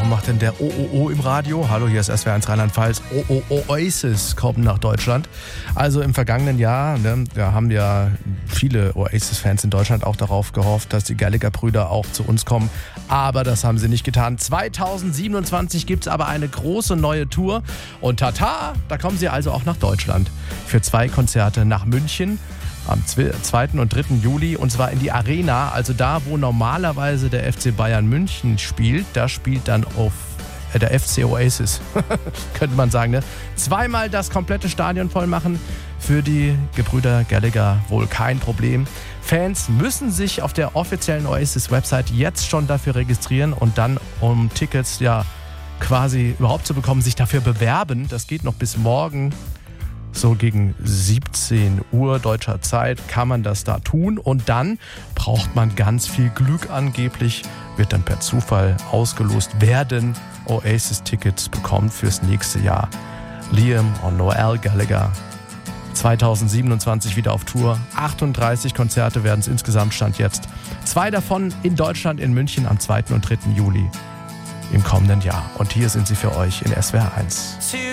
warum macht denn der OOO im Radio? Hallo, hier ist SWR1 Rheinland-Pfalz. Oasis kommen nach Deutschland. Also im vergangenen Jahr, da haben ja viele Oasis-Fans in Deutschland auch darauf gehofft, dass die Gallagher-Brüder auch zu uns kommen. Aber das haben sie nicht getan. 2027 gibt es aber eine große neue Tour. Und tata, da kommen sie also auch nach Deutschland. Für 2 Konzerte nach München. Am 2. und 3. Juli, und zwar in die Arena, also da, wo normalerweise der FC Bayern München spielt, da spielt dann auf der FC Oasis, könnte man sagen, ne? 2-mal das komplette Stadion voll machen, für die Gebrüder Gallagher wohl kein Problem. Fans müssen sich auf der offiziellen Oasis-Website jetzt schon dafür registrieren und dann, um Tickets ja quasi überhaupt zu bekommen, sich dafür bewerben. Das geht noch bis morgen. So gegen 17 Uhr deutscher Zeit kann man das da tun und dann braucht man ganz viel Glück angeblich, wird dann per Zufall ausgelost, wer denn Oasis-Tickets bekommt fürs nächste Jahr. Liam und Noel Gallagher, 2027 wieder auf Tour, 38 Konzerte werden es insgesamt, Stand jetzt. 2 davon in Deutschland, in München am 2. und 3. Juli im kommenden Jahr. Und hier sind sie für euch in SWR 1.